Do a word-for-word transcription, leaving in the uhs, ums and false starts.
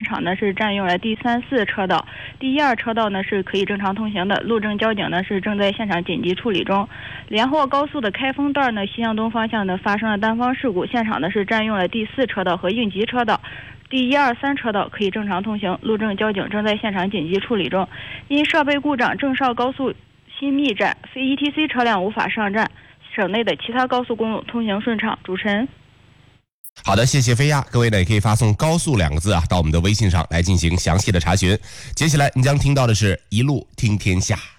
场呢是占用了第三四车道，第一二车道呢是可以正常通行的，路政交警呢是正在现场紧急处理中。连霍高速的开封段呢西向东方向呢发生了单方事故，现场呢是占用了第四车道和应急车道，第一二三车道可以正常通行，路政交警正在现场紧急处理中。因设备故障，郑绍高速新密站非 E T C 车辆无法上站，省内的其他高速公路通行顺畅。主持人。 好的，谢谢飞亚。各位呢也可以发送高速两个字啊到我们的微信上来进行详细的查询。接下来你将听到的是一路听天下。